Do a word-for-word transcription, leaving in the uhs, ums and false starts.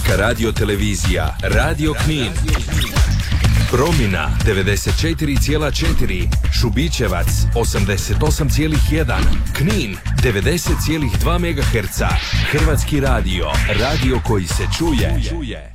Hrvatska radiotelevizija, Radio Knin. Promina devedeset četiri zarez četiri, Šubićevac osamdeset osam zarez jedan, Knin devedeset zarez dva megaherca. Hrvatski radio, radio koji se čuje.